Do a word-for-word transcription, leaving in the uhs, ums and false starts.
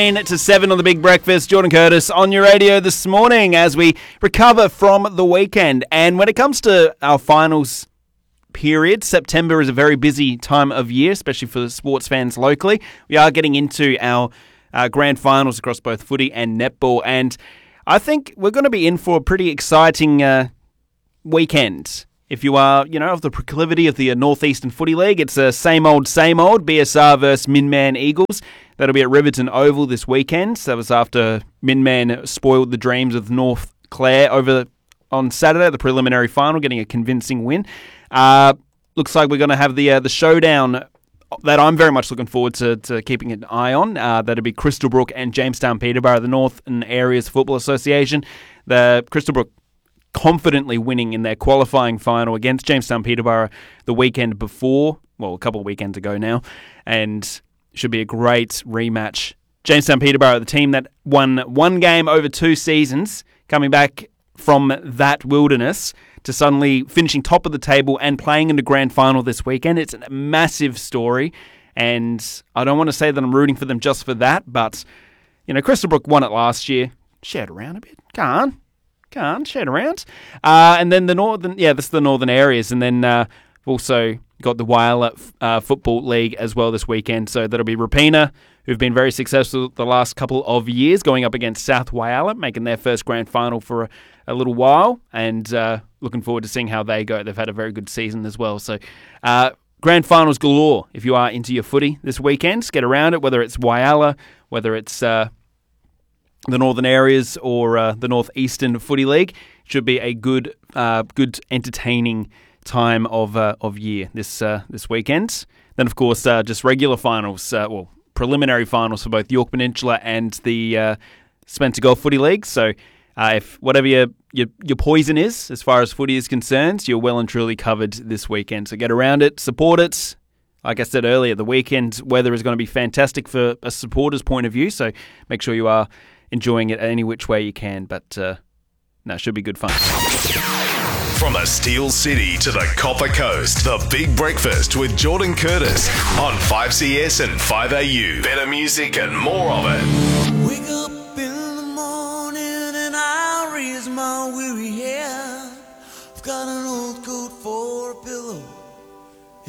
To seven on the Big Breakfast, Jordan Curtis on your radio this morning as we recover from the weekend. And when it comes to our finals period, September is a very busy time of year, especially for the sports fans locally. We are getting into our uh, grand finals across both footy and netball, and I think we're going to be in for a pretty exciting uh, weekend. If you are, you know, of the proclivity of the Northeastern Footy League, it's a same old, same old, B S R versus Minman Eagles. That'll be at Riverton Oval this weekend. That was after Minman spoiled the dreams of North Clare over on Saturday, the preliminary final, getting a convincing win. Uh, looks like we're going to have the uh, the showdown that I'm very much looking forward to, to keeping an eye on. Uh, that'll be Crystal Brook and Jamestown Peterborough, the Northern Areas Football Association. The Crystal Brook confidently winning in their qualifying final against Jamestown Peterborough the weekend before, well, a couple of weekends ago now, and should be a great rematch. Jamestown Peterborough, the team that won one game over two seasons, coming back from that wilderness to suddenly finishing top of the table and playing in the grand final this weekend. It's a massive story, and I don't want to say that I'm rooting for them just for that, but, you know, Crystal Brook won it last year. Shout around a bit. Come on. Can't shout around. Uh, and then the northern, yeah, this is the northern areas. And then uh, we've also got the Whyalla uh, Football League as well this weekend. So that'll be Rapina, who've been very successful the last couple of years, going up against South Whyalla, making their first grand final for a, a little while. And uh, looking forward to seeing how they go. They've had a very good season as well. So uh, grand finals galore if you are into your footy this weekend. Get around it, whether it's Whyalla, whether it's Uh, the Northern Areas or uh, the Northeastern Footy League. Should be a good, uh, good, entertaining time of uh, of year this uh, this weekend. Then, of course, uh, just regular finals, uh, well, preliminary finals for both York Peninsula and the uh, Spencer Gulf Footy League. So, uh, if whatever your, your your poison is as far as footy is concerned, you're well and truly covered this weekend. So get around it, support it. Like I said earlier, the weekend weather is going to be fantastic for a supporter's point of view. So make sure you are enjoying it any which way you can, but uh, no, it should be good fun. From the Steel City to the Copper Coast, the Big Breakfast with Jordan Curtis on five C S and five A U. Better music and more of it.